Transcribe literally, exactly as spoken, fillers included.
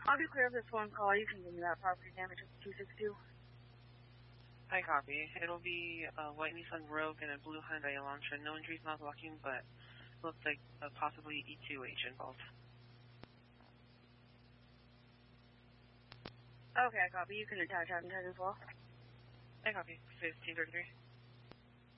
I'll be clear of this phone call. You can give me that property damage of two six two. I copy. It'll be a white Nissan Rogue and a blue Hyundai Elantra. No injuries, not blocking, but looks like uh, possibly E two H involved. Okay, I copy. You can attach that as well. I copy. fifteen thirty-three.